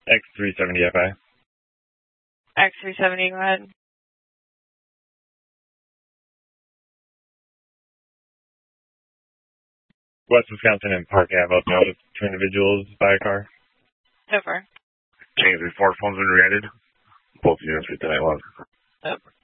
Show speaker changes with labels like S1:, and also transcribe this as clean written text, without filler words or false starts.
S1: X370FI.
S2: X370, go ahead.
S1: West Wisconsin and Park Ave up notice. Two individuals by a car.
S2: Over.
S3: Change report, phones been readded. Both units for tonight.
S2: Over.